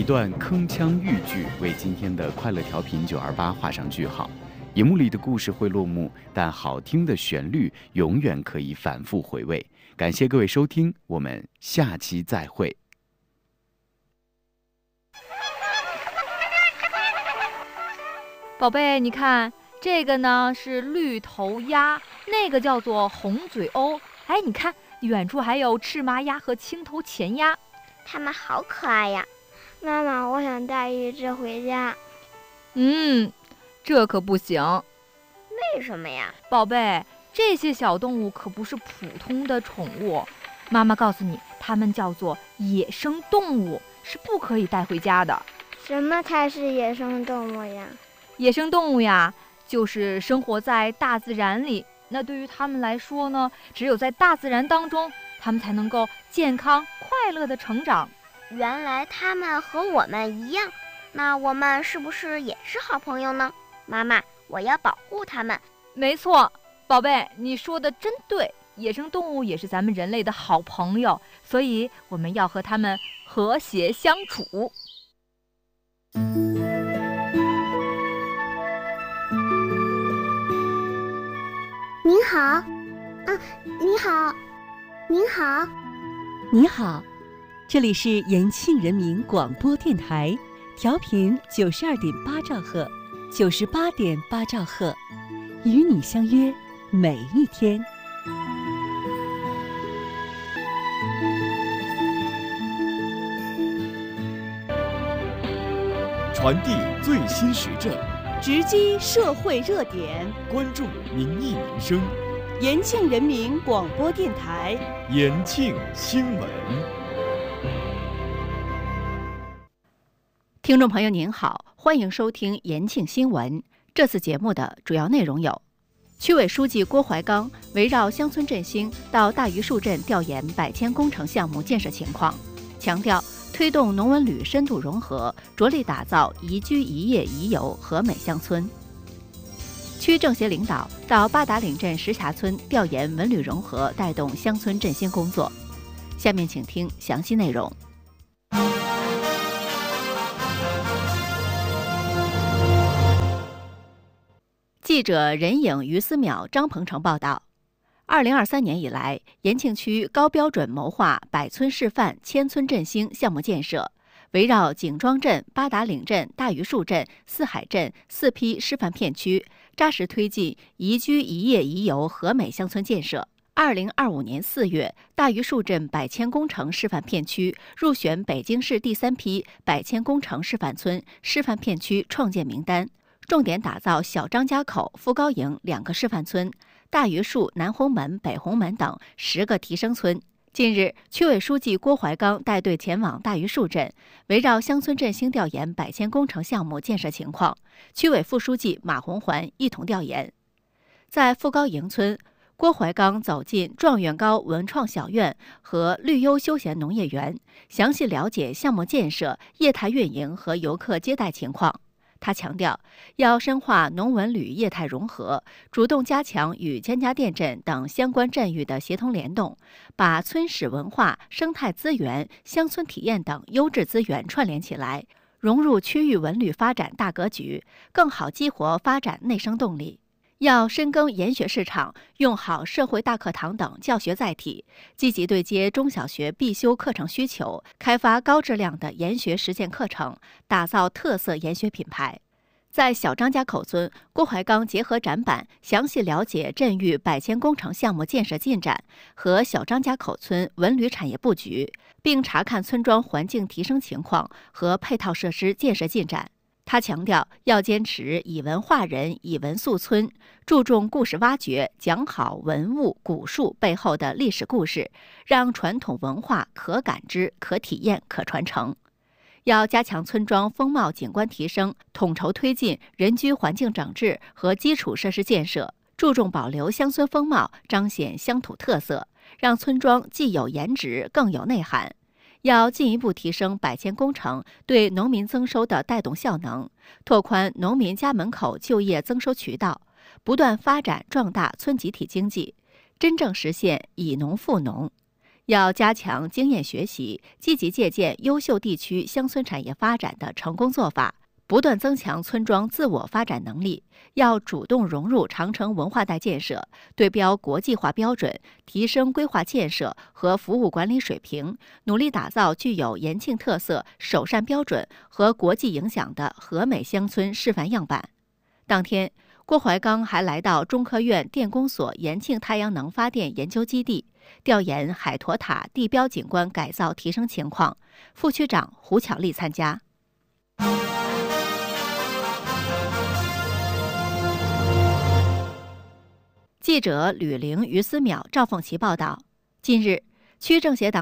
一段铿锵豫剧为今天的快乐调频928画上句号。荧幕里的故事会落幕，但好听的旋律永远可以反复回味。感谢各位收听，我们下期再会。 宝贝，你看这个呢是绿头鸭，那个叫做红嘴鸥。哎，你看远处还有赤麻鸭和青头前鸭， 它们好可爱呀！妈妈，我想带一只回家。 这可不行。 为什么呀？ 宝贝，这些小动物可不是普通的宠物，妈妈告诉你，它们叫做野生动物，是不可以带回家的。 什么才是野生动物呀？ 野生动物呀，就是生活在大自然里。那对于它们来说呢，只有在大自然当中，它们才能够健康快乐的成长。 原来它们和我们一样，那我们是不是也是好朋友呢？妈妈，我要保护它们。 没错，宝贝，你说的真对，野生动物也是咱们人类的好朋友，所以我们要和它们和谐相处。 您好，你好，您好， 你好，这里是延庆人民广播电台，调频92.8兆赫，98.8兆赫，与你相约每一天。 传递最新时政， 直击社会热点， 关注民意民生。 延庆人民广播电台， 延庆新闻。 听众朋友您好，欢迎收听延庆新闻。这次节目的主要内容有：区委书记郭怀刚围绕乡村振兴到大榆树镇调研百千工程项目建设情况，强调推动农文旅深度融合，着力打造宜居宜业宜游和美乡村。区政协领导到八达岭镇石峡村调研文旅融合，带动乡村振兴工作。下面请听详细内容。记者任影于思淼张鹏程报道，2023年以来，延庆区高标准谋划百村示范、千村振兴项目建设，围绕景庄镇、八达岭镇、大榆树镇、四海镇4批示范片区，扎实推进宜居宜业宜游和美乡村建设。2025年4月，大榆树镇百千工程示范片区入选北京市第3批百千工程示范村示范片区创建名单，重点打造小张家口、富高营2个示范村，大榆树、南红门、北红门等10个提升村。近日，区委书记郭怀刚带队前往大榆树镇，围绕乡村振兴调研百千工程项目建设情况。区委副书记马红环一同调研。在富高营村，郭怀刚走进状元高文创小院和绿优休闲农业园，详细了解项目建设、业态运营和游客接待情况。他强调，要深化农文旅业态融合，主动加强与千家店镇等相关镇域的协同联动，把村史文化、生态资源、乡村体验等优质资源串联起来，融入区域文旅发展大格局，更好激活发展内生动力。要深耕研学市场，用好社会大课堂等教学载体，积极对接中小学必修课程需求，开发高质量的研学实践课程，打造特色研学品牌。在小张家口村，郭怀刚结合展板，详细了解镇域百千工程项目建设进展和小张家口村文旅产业布局，并查看村庄环境提升情况和配套设施建设进展。他强调，要坚持以文化人、以文塑村，注重故事挖掘，讲好文物古树背后的历史故事，让传统文化可感知、可体验、可传承。要加强村庄风貌景观提升，统筹推进人居环境整治和基础设施建设，注重保留乡村风貌，彰显乡土特色，让村庄既有颜值，更有内涵。要进一步提升百千工程对农民增收的带动效能，拓宽农民家门口就业增收渠道，不断发展壮大村集体经济，真正实现以农赋农。 要加强经验学习，积极借鉴优秀地区乡村产业发展的成功做法，不断增强村庄自我发展能力。要主动融入长城文化带建设，对标国际化标准，提升规划建设和服务管理水平，努力打造具有延庆特色、首善标准和国际影响的和美乡村示范样板。当天，郭怀刚还来到中科院电工所延庆太阳能发电研究基地，调研海坨塔地标景观改造提升情况。副区长胡巧丽参加。记者吕玲、于思淼、赵凤琪报道。近日，区政协党